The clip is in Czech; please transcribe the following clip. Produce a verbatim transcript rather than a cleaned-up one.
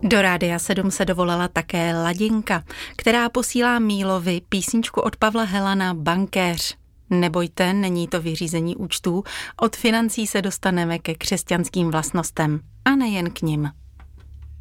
Do Rádia sedm se dovolala také Ladinka, která posílá Mílovi písničku od Pavla Helana Bankéř. Nebojte, není to vyřízení účtů, od financí se dostaneme ke křesťanským vlastnostem a nejen k nim.